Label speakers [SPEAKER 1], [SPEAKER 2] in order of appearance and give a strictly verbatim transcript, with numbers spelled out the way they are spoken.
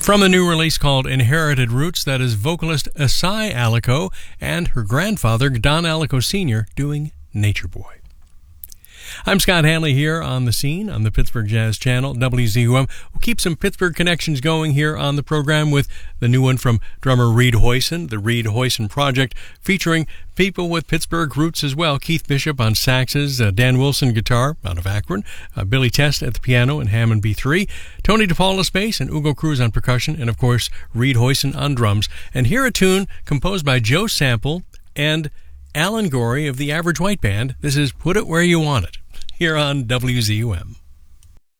[SPEAKER 1] From the new release called Inherited Roots, that is vocalist Asai Alico and her grandfather, Don Alico Senior, doing Nature Boy. I'm Scott Hanley here on The Scene on the Pittsburgh Jazz Channel, W Z U M. We'll keep some Pittsburgh connections going here on the program with the new one from drummer Reed Hoyson, the Reed Hoyson Project, featuring people with Pittsburgh roots as well. Keith Bishop on saxes, uh, Dan Wilson guitar out of Akron, uh, Billy Test at the piano and Hammond B three, Tony DePaula bass, and Ugo Cruz on percussion, and of course Reed Hoyson on drums. And here a tune composed by Joe Sample and Alan Gorey of the Average White Band. This is Put It Where You Want It, here on W Z U M.